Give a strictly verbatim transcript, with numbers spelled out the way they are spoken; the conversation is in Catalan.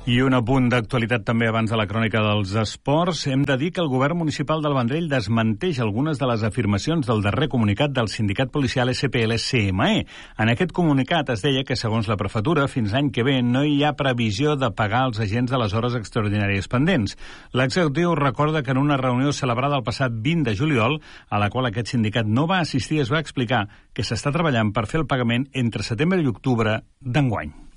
I un apunt d'actualitat també abans de la crònica dels esports. Hem de dir que el govern municipal del Vendrell desmenteix algunes de les afirmacions del darrer comunicat del sindicat policial S P L C M E. En aquest comunicat es deia que, segons la prefectura, fins l'any que ve no hi ha previsió de pagar els agents de les hores extraordinàries pendents. L'executiu recorda que en una reunió celebrada el passat vint de juliol, a la qual aquest sindicat no va assistir, es va explicar que s'està treballant per fer el pagament entre setembre i octubre d'enguany.